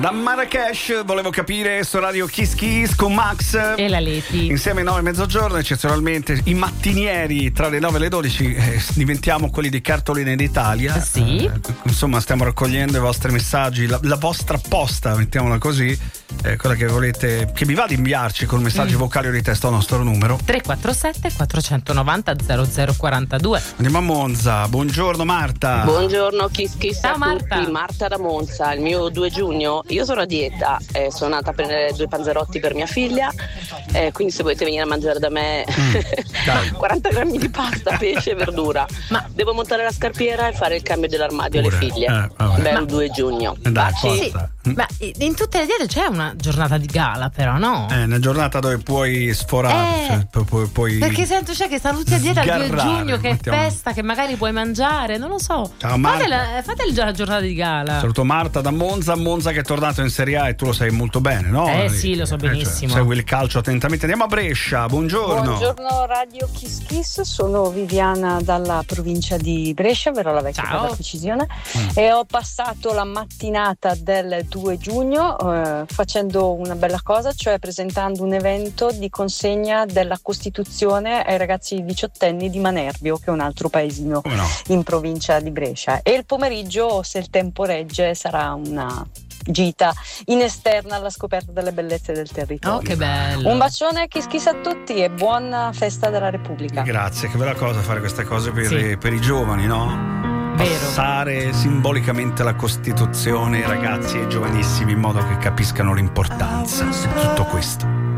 Da Marrakesh volevo capire su Radio Kiss Kiss con Max e la Leti. Insieme 9 e mezzogiorno, eccezionalmente i mattinieri tra le 9 e le 12 diventiamo quelli di Cartoline d'Italia. Sì. Insomma, stiamo raccogliendo i vostri messaggi, la vostra posta, mettiamola così, quella che volete, che vi va di inviarci con messaggi vocali o di testo al nostro numero 347 490 0042. Andiamo a Monza. Buongiorno Marta. Buongiorno Kiss Kiss. Ciao, a Marta. tutti. Marta da Monza. Il mio 2 giugno, io sono a dieta, sono andata a prendere 2 panzerotti per mia figlia, quindi se volete venire a mangiare da me 40 grammi di pasta, pesce e verdura. Ma devo montare la scarpiera e fare il cambio dell'armadio alle figlie. Bel 2 giugno. Dai, Baci. sì, ma in tutte le diete c'è una giornata di gala, però, no? Una giornata dove puoi sforare, cioè, puoi perché sento che stanno tutti a dieta il 2 giugno, che è mettiamo. festa, che magari puoi mangiare, non lo so. Ciao, Marta. Fate la giornata di gala. Saluto Marta da Monza che è tornato in Serie A e tu lo sai molto bene, no? Sì, lo so benissimo. Segui il calcio attentamente. Andiamo a Brescia, buongiorno. Buongiorno Radio Kiss Kiss, sono Viviana dalla provincia di Brescia, verrò la vecchia per la precisione, e ho passato la mattinata del 2 giugno facendo una bella cosa, cioè presentando un evento di consegna della Costituzione ai ragazzi diciottenni di Manerbio, che è un altro paesino in provincia di Brescia, e il pomeriggio, se il tempo regge, sarà una gita in esterna alla scoperta delle bellezze del territorio. Oh, che bello. Un bacione, Kiss Kiss a tutti e buona festa della Repubblica. Grazie, che bella cosa fare queste cose per i giovani, no? Vero. Passare simbolicamente la Costituzione ai ragazzi e ai giovanissimi in modo che capiscano l'importanza di tutto questo.